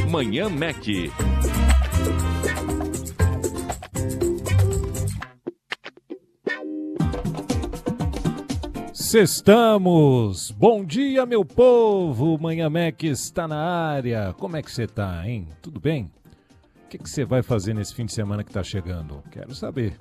Manhã Mac. Sextamos! Bom dia, meu povo! Manhã Mac está na área. Como é que você tá, hein? Tudo bem? O que você vai fazer nesse fim de semana que tá chegando? Quero saber.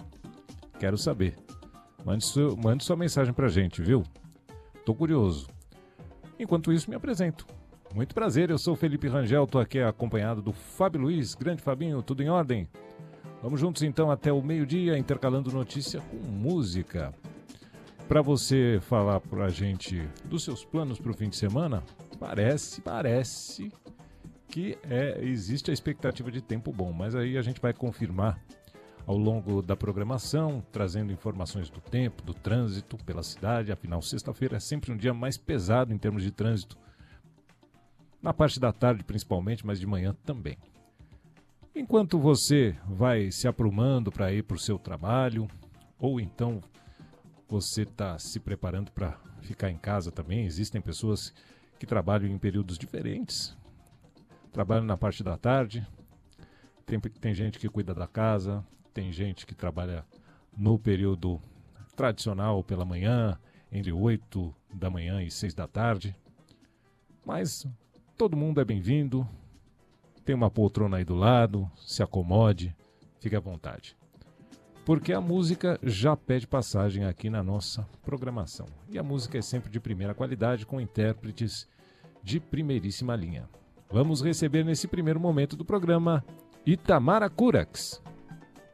Mande sua mensagem pra gente, viu? Tô curioso. Enquanto isso, me apresento. Muito prazer, eu sou o Felipe Rangel, tô aqui acompanhado do Fábio Luiz. Grande Fabinho, tudo em ordem? Vamos juntos então até o meio-dia, intercalando notícia com música. Para você falar pra gente dos seus planos para o fim de semana, parece que existe a expectativa de tempo bom, mas aí a gente vai confirmar ao longo da programação, trazendo informações do tempo, do trânsito pela cidade. Afinal, sexta-feira é sempre um dia mais pesado em termos de trânsito, na parte da tarde principalmente, mas de manhã também. Enquanto você vai se aprumando para ir para o seu trabalho, ou então você está se preparando para ficar em casa também. Existem pessoas que trabalham em períodos diferentes. Trabalham na parte da tarde. Tem gente que cuida da casa. Tem gente que trabalha no período tradicional pela manhã, entre 8 da manhã e 6 da tarde. Mas todo mundo é bem-vindo. Tem uma poltrona aí do lado. Se acomode. Fique à vontade. Porque a música já pede passagem aqui na nossa programação. E a música é sempre de primeira qualidade, com intérpretes de primeiríssima linha. Vamos receber nesse primeiro momento do programa Itamara Curax.